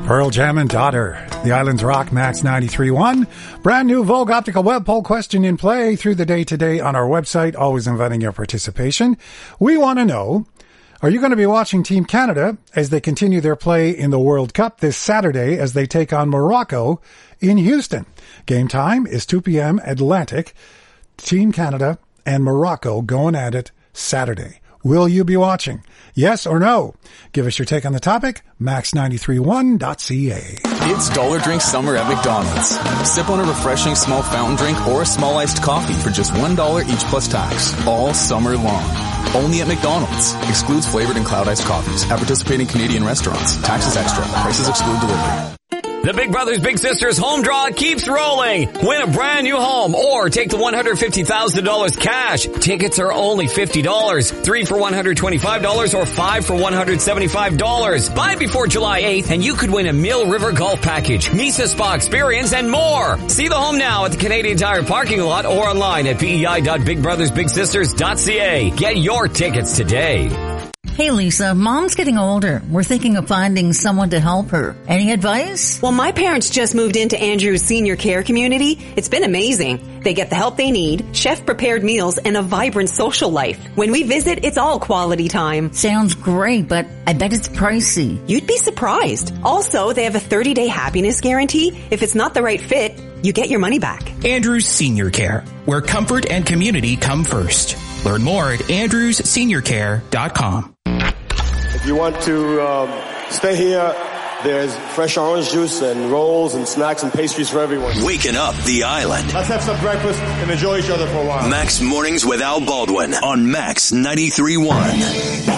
Pearl Jam and Daughter. The Island's Rock, Max 93.1. Brand new Vogue Optical Web Poll question in play through the day today on our website, always inviting your participation. We want to know, are you going to be watching Team Canada as they continue their play in the World Cup this Saturday as they take on Morocco in Houston? Game time is 2 p.m. Atlantic. Team Canada and Morocco going at it Saturday. Will you be watching? Yes or no? Give us your take on the topic, max931.ca. It's Dollar Drink Summer at McDonald's. Sip on a refreshing small fountain drink or a small iced coffee for just $1 each plus tax, all summer long. Only at McDonald's. Excludes flavored and cloud iced coffees at participating Canadian restaurants. Taxes extra. Prices exclude delivery. The Big Brothers Big Sisters home draw keeps rolling. Win a brand new home or take the $150,000 cash. Tickets are only $50. 3 for $125 or 5 for $175. Buy before July 8th and you could win a Mill River Golf Package, Mesa Spa Experience, and more. See the home now at the Canadian Tire parking lot or online at pei.bigbrothersbigsisters.ca. Get your tickets today. Hey Lisa, Mom's getting older. We're thinking of finding someone to help her. Any advice? Well, my parents just moved into Andrew's senior care community. It's been amazing. They get the help they need, chef-prepared meals, and a vibrant social life. When we visit, it's all quality time. Sounds great, but I bet it's pricey. You'd be surprised. Also, they have a 30-day happiness guarantee. If it's not the right fit, you get your money back. Andrews Senior Care, where comfort and community come first. Learn more at andrewsseniorcare.com. If you want to stay here, there's fresh orange juice and rolls and snacks and pastries for everyone. Waking up the island. Let's have some breakfast and enjoy each other for a while. Max Mornings with Al Baldwin on Max 93.1.